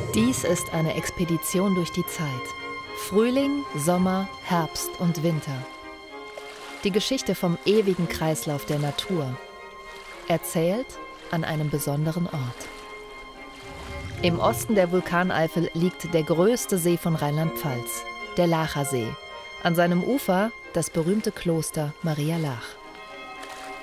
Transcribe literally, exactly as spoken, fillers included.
Dies ist eine Expedition durch die Zeit. Frühling, Sommer, Herbst und Winter. Die Geschichte vom ewigen Kreislauf der Natur. Erzählt an einem besonderen Ort. Im Osten der Vulkaneifel liegt der größte See von Rheinland-Pfalz, der Laacher See. An seinem Ufer das berühmte Kloster Maria Laach.